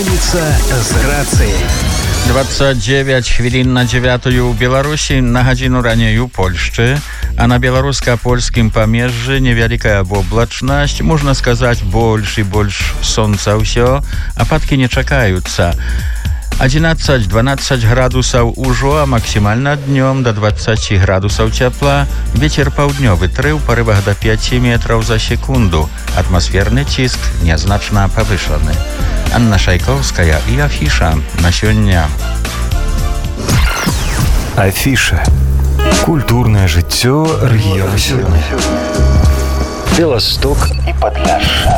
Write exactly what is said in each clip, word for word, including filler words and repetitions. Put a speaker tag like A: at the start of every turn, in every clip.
A: Раніца з рацыяй.
B: двадцать девять хвілін на дзевятую ў Беларусі, на гадзіну раней у Польшчы, а на беларуска-польскім памежжы невялікая воблачнасць, можна сказаць, больш і больш сонца ўсё, ападкі не чакаюцца. одиннадцать двенадцать градусаў ужо, а максімальна днём до двадцать градусаў цяпла. Вецер паўднёвы тры ў парывах до пяти метраў за секунду. Атмасферны ціск нязначна павышаны. Анна Шайковская і афіша на сёння.
C: Афіша. Культурнае жыццё рэгіёна сёння. Беласток і Падляшша.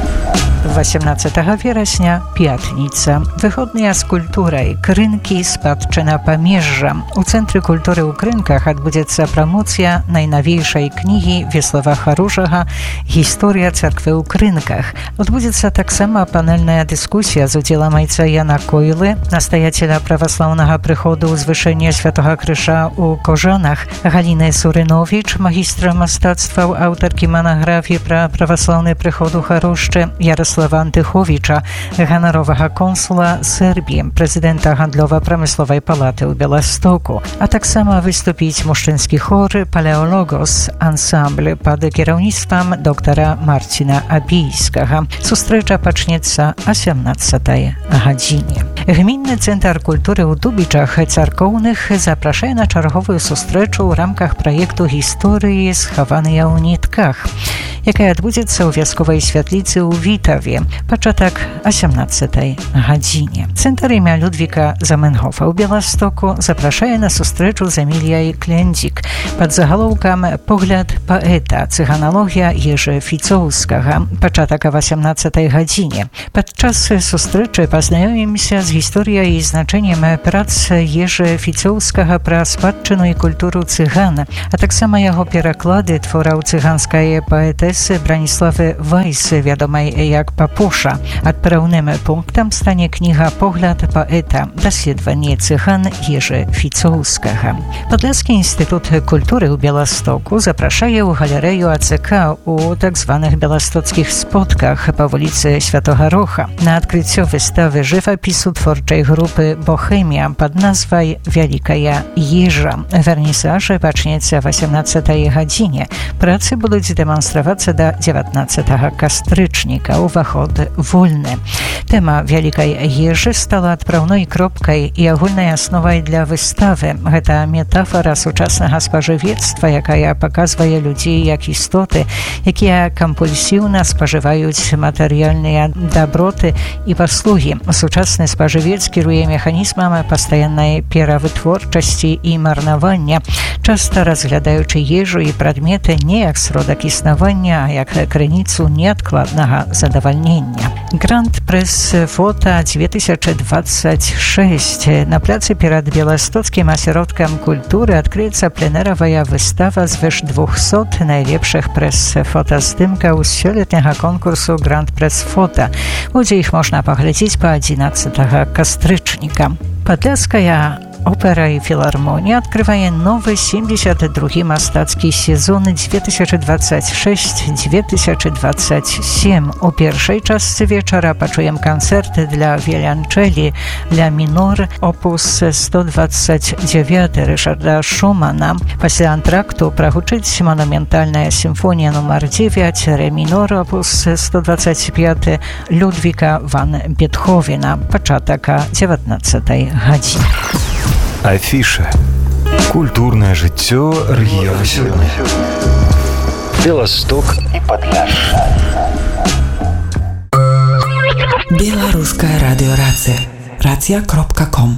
D: восемнадцатого верасня, пятница. Выходные з культурай. Крынкі, спадчына памежжа. У Цэнтры культуры ў Крынках адбудзецца прамоцыя найнавейшай кнігі Веслава Харужага «Гісторыя царквы ў Крынках». Адбудзецца таксама панельная дыскусія з удзелам айца Яна Койлы, настаяцеля праваслаўнага прыходу ўзвышэння Святога Крыжа ў Кожанах, Галіны Сурыновіч, магістра мастацтваў, аўтаркі манаграфіі пра праваслаўны прыход у Харушчы, Ярослава Антыховіча, ганаровага консула Сербіі, прэзідэнта гандлёва-прамысловай палаты ў Беластоку, а таксама выступіць мужчынскі хор «Палеологос» ансамбль пад кіраўніцтвам доктара Марціна Абійскага. Сустрэча пачнецца о сямнадцатай гадзіне. Гмінны цэнтр культуры ў Дубічах царкоўных запрашае на чарговую сустрэчу ў рамках праекту гісторыі «Схаваныя ў нітках», якая адбудзецца ў вясковай святліцы ў Вітаве. Пачатак о сямнадцатай гадзіне. Цэнтр імя Людвіка Заменгофа ў Беластоку запрашае на сустрэчу з Эміліяй Клендзік пад загалоўкам «Погляд паэта. Цыганалогія Ежы Фіцоўскага». Пачатак о восемнадцатай гадзіне. Падчас сустрэчы пазнаёмімся з гісторыяй і значэннем прац Ежы Фіцоўскага пра спадчыну і культуру цыган, а таксама яго пераклады твораў цыганскай паэтэсы Браніславы Вайс, вядомай як Папуша. Адпраўным пунктам стане кніга «Погляд паэта. Даследаванне цыган Ежы Фіцоўскага». Падляскі інстытут культуры ў Беластоку запрашае ў галерэю АЦК у так званых беластоцкіх спотках па вуліцы Святога Роха на адкрыццё выставы жывапісу творчай групы «Бохемія» пад назвай «Вялікая ежа». Вернісаж пачнецца о восемнадцатай гадзіне. Працы будуць дэманстравацца да дзевятнаццатага кастрычніка. Уваход вольны. Тэма «Вялікай ежы» стала адпраўной кропкай і агульнай асновай для выставы. Гэта метафара сучаснага спажывецтва, якая паказвае людзей як істоты, якія кампульсіўна спажываюць матэрыяльныя даброты і паслугі. Сучасны спажывец кіруе механізмам пастаяннай перавытворчасці і марнавання, часта разглядаючы ежу і прадметы не як сродак існавання, а як крыніцу неадкладнага задавальнення. Гранд прэс-фота две тысячи двадцать шесть. На пляцы перад Беластоцкім асяродкам культуры адкрыецца пленэравая выстава звыш двухсот найлепшых прэс-фотаздымкаў з сёлетняга конкурсу Гранд прэс-фота. Удзе іх можна паглядзець па адзінаццатага кастрычніка. Падляская Опера і філармонія адкрывае новы семьдесят другі мастацкі сезон две тысячи двадцать шесть - две тысячи двадцать семь. У першай частцы вечара пачуем канцэрты для віяланчэлі ля мінор опус сто двадцать девять Рышарда Шумана. Пасля антракту прагучыць манументальная сімфонія нумар девять ре мінор опус сто двадцать пять Людвіка ван Бетховена. Пачатак о дзевятнаццатай гадзіне.
C: Афіша. Культурнае жыццё рэгіёна сёння. Беласток і Падляшша.
E: Беларуская радыёрацыя. Рацыя кропка ком.